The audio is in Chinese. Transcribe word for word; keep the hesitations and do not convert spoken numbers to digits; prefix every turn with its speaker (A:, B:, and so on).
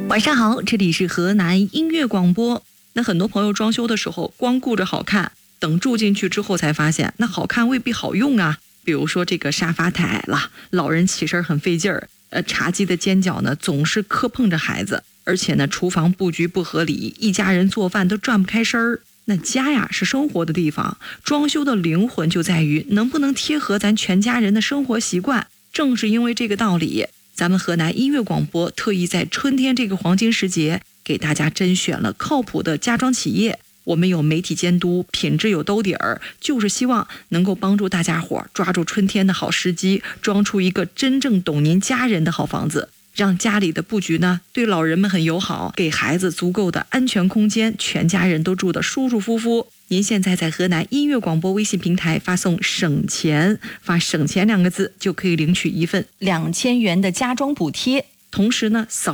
A: 晚上好，这里是河南音乐广播。那很多朋友装修的时候光顾着好看，等住进去之后才发现那好看未必好用啊。比如说这个沙发太矮了，老人起身很费劲儿，呃，茶几的尖角呢总是磕碰着孩子，而且呢厨房布局不合理，一家人做饭都转不开身儿。那家呀是生活的地方，装修的灵魂就在于能不能贴合咱全家人的生活习惯。正是因为这个道理，咱们河南音乐广播特意在春天这个黄金时节，给大家甄选了靠谱的家装企业。我们有媒体监督，品质有兜底儿，就是希望能够帮助大家伙抓住春天的好时机，装出一个真正懂您家人的好房子，让家里的布局呢对老人们很友好，给孩子足够的安全空间，全家人都住得舒舒服服。您现在在河南音乐广播微信平台发送省钱，发省钱两个字就可以领取一份两千元的家装补贴，同时呢扫